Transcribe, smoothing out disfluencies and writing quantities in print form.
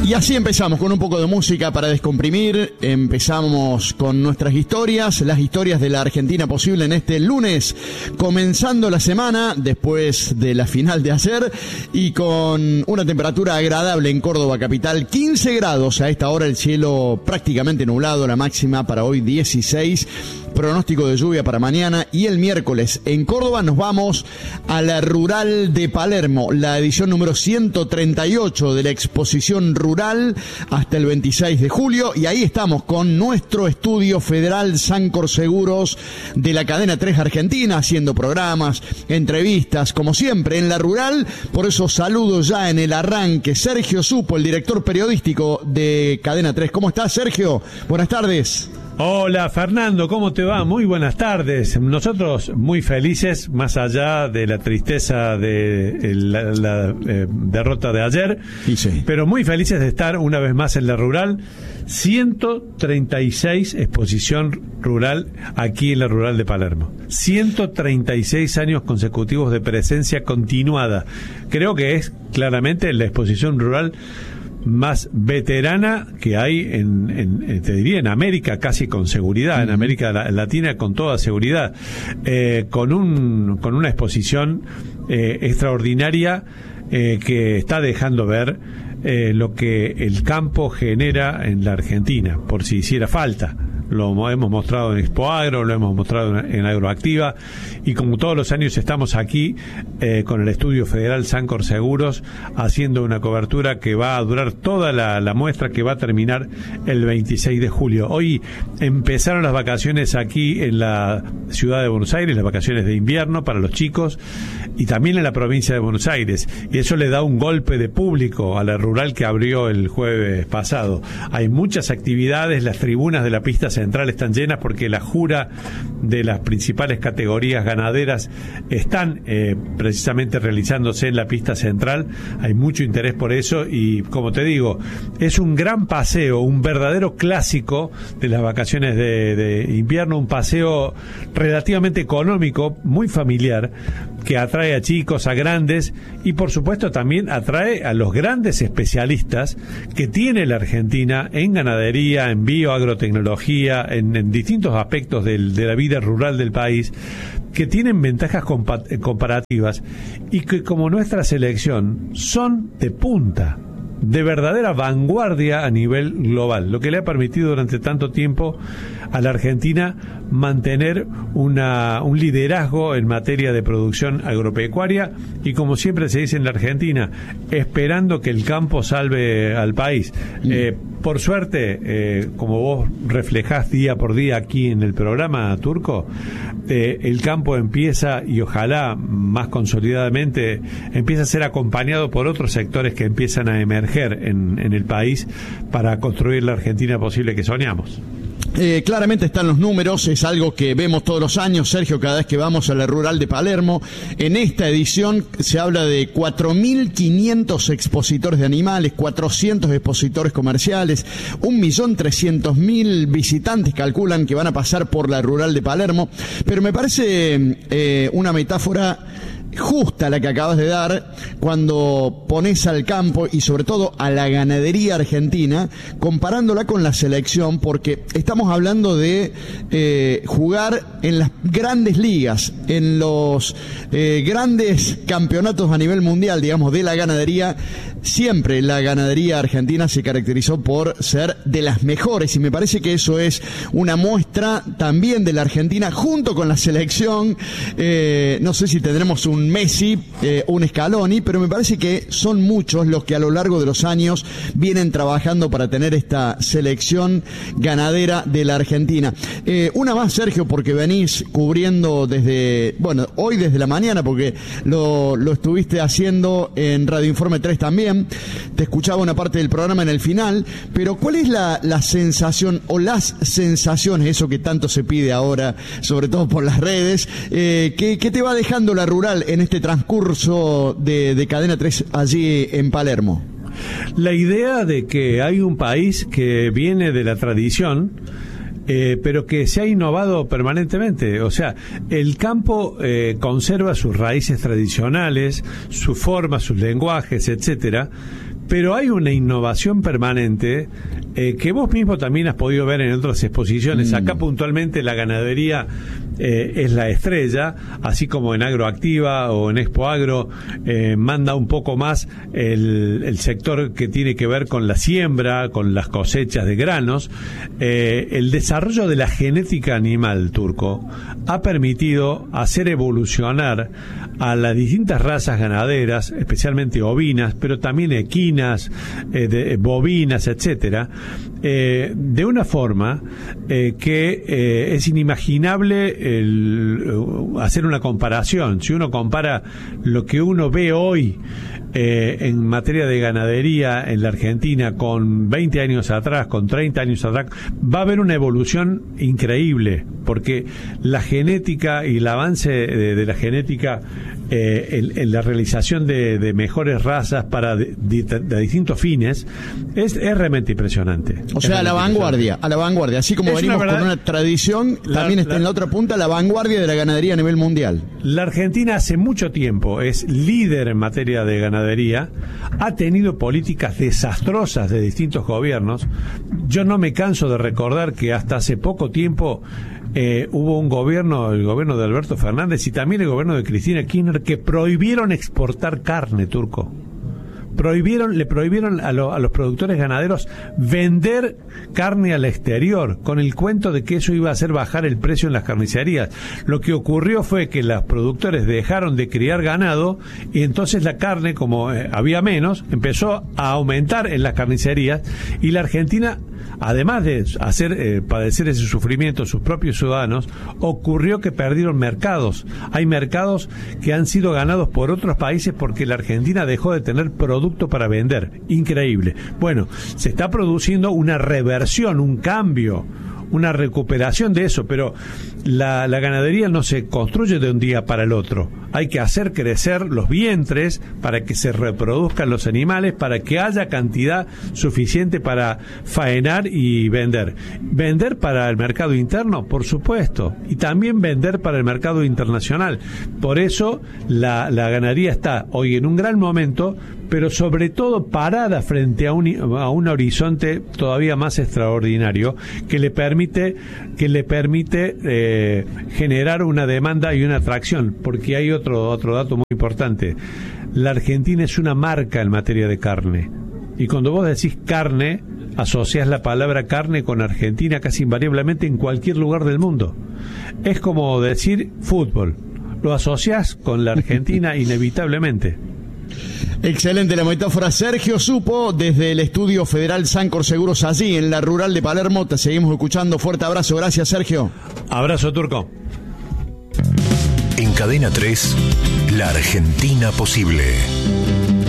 Y así empezamos con un poco de música para descomprimir. Empezamos con nuestras historias, las historias de la Argentina posible en este lunes, comenzando la semana después de la final de ayer y con una temperatura agradable en Córdoba capital, 15 grados a esta hora, el cielo prácticamente nublado, la máxima para hoy 16. Pronóstico de lluvia para mañana y el miércoles. En Córdoba nos vamos a la Rural de Palermo, la edición número 138 de la exposición rural hasta el 26 de julio. Y ahí estamos con nuestro estudio federal Sancor Seguros de la cadena 3 Argentina, haciendo programas, entrevistas, como siempre en la Rural. Por eso saludo ya en el arranque Sergio Supo, el director periodístico de cadena 3. ¿Cómo estás, Sergio? Buenas tardes. Hola Fernando, ¿cómo te va? Muy buenas tardes. Nosotros muy felices, más allá de la tristeza de la derrota de ayer, sí. Pero muy felices de estar una vez más en la Rural. 136 exposición rural aquí en la Rural de Palermo. 136 años consecutivos de presencia continuada. Creo que es claramente la exposición rural más veterana que hay te diría en América, casi con seguridad, en América Latina con toda seguridad, con una exposición extraordinaria que está dejando ver lo que el campo genera en la Argentina, por si hiciera falta. Lo hemos mostrado en Expo Agro, lo hemos mostrado en Agroactiva, y como todos los años estamos aquí con el Estudio Federal Sancor Seguros haciendo una cobertura que va a durar toda la muestra, que va a terminar el 26 de julio. Hoy empezaron las vacaciones aquí en la ciudad de Buenos Aires, las vacaciones de invierno para los chicos, y también en la provincia de Buenos Aires, y eso le da un golpe de público a la Rural que abrió el jueves pasado. Hay muchas actividades, las tribunas de la pista central están llenas porque la jura de las principales categorías ganaderas están precisamente realizándose en la pista central. Hay mucho interés por eso y, como te digo, es un gran paseo, un verdadero clásico de las vacaciones de invierno, un paseo relativamente económico, muy familiar, que atrae a chicos, a grandes, y por supuesto también atrae a los grandes especialistas que tiene la Argentina en ganadería, en bioagrotecnología, en distintos aspectos de la vida rural del país, que tienen ventajas comparativas y que, como nuestra selección, son de punta, de verdadera vanguardia a nivel global, lo que le ha permitido durante tanto tiempo a la Argentina mantener un liderazgo en materia de producción agropecuaria y, como siempre se dice en la Argentina, esperando que el campo salve al país. Por suerte, como vos reflejás día por día aquí en el programa, Turco, el campo empieza, y ojalá más consolidadamente, empieza a ser acompañado por otros sectores que empiezan a emerger en el país para construir la Argentina posible que soñamos. Claramente están los números, es algo que vemos todos los años, Sergio, cada vez que vamos a la Rural de Palermo. En esta edición se habla de 4.500 expositores de animales, 400 expositores comerciales, 1.300.000 visitantes calculan que van a pasar por la Rural de Palermo, pero me parece una metáfora justa la que acabas de dar cuando pones al campo y sobre todo a la ganadería argentina comparándola con la selección, porque estamos hablando de jugar en las grandes ligas, en los grandes campeonatos a nivel mundial, digamos, de la ganadería. Siempre la ganadería argentina se caracterizó por ser de las mejores y me parece que eso es una muestra también de la Argentina junto con la selección. No sé si tendremos un Messi, un Scaloni, pero me parece que son muchos los que a lo largo de los años vienen trabajando para tener esta selección ganadera de la Argentina. Una más, Sergio, porque venís cubriendo hoy desde la mañana, porque lo estuviste haciendo en Radio Informe 3 también. Te escuchaba una parte del programa en el final, pero ¿cuál es la sensación o las sensaciones, eso que tanto se pide ahora, sobre todo por las redes, que te va dejando la Rural en este transcurso de Cadena 3 allí en Palermo? La idea de que hay un país que viene de la tradición, pero que se ha innovado permanentemente. O sea, el campo conserva sus raíces tradicionales, su forma, sus lenguajes, etcétera, pero hay una innovación permanente que vos mismo también has podido ver en otras exposiciones. Acá puntualmente la ganadería es la estrella, así como en Agroactiva o en Expo Agro manda un poco más el sector que tiene que ver con la siembra, con las cosechas de granos. El desarrollo de la genética animal, Turco, ha permitido hacer evolucionar a las distintas razas ganaderas, especialmente ovinas, pero también equinas, bovinas, etcétera, de una forma que es inimaginable hacer una comparación. Si uno compara lo que uno ve hoy en materia de ganadería en la Argentina con 20 años atrás, con 30 años atrás, va a haber una evolución increíble, porque la genética y el avance de la genética en la realización de mejores razas para de distintos fines es realmente impresionante. O sea, a la vanguardia, así como venimos con una tradición, también está en la otra punta la vanguardia de la ganadería a nivel mundial. La Argentina hace mucho tiempo es líder en materia de ganadería, ha tenido políticas desastrosas de distintos gobiernos. Yo no me canso de recordar que hasta hace poco tiempo hubo un gobierno, el gobierno de Alberto Fernández y también el gobierno de Cristina Kirchner, que prohibieron exportar carne, Turco. Le prohibieron a los productores ganaderos vender carne al exterior, con el cuento de que eso iba a hacer bajar el precio en las carnicerías. Lo que ocurrió fue que los productores dejaron de criar ganado y entonces la carne, como había menos, empezó a aumentar en las carnicerías, y la Argentina, además de hacer padecer ese sufrimiento a sus propios ciudadanos, ocurrió que perdieron mercados. Hay mercados que han sido ganados por otros países porque la Argentina dejó de tener producto para vender. Increíble. Bueno, se está produciendo una reversión, un cambio, una recuperación de eso, pero la ganadería no se construye de un día para el otro. Hay que hacer crecer los vientres para que se reproduzcan los animales, para que haya cantidad suficiente para faenar y vender. Vender para el mercado interno, por supuesto, y también vender para el mercado internacional. Por eso la ganadería está hoy en un gran momento, pero sobre todo parada frente a un horizonte todavía más extraordinario que le permite generar una demanda y una atracción, porque hay otro dato muy importante. La Argentina es una marca en materia de carne, y cuando vos decís carne, asociás la palabra carne con Argentina casi invariablemente en cualquier lugar del mundo. Es como decir fútbol, lo asociás con la Argentina inevitablemente. Excelente la metáfora. Sergio Supo, desde el Estudio Federal Sancor Seguros, allí en la Rural de Palermo. Te seguimos escuchando. Fuerte abrazo. Gracias, Sergio. Abrazo, Turco. En Cadena 3, La Argentina Posible.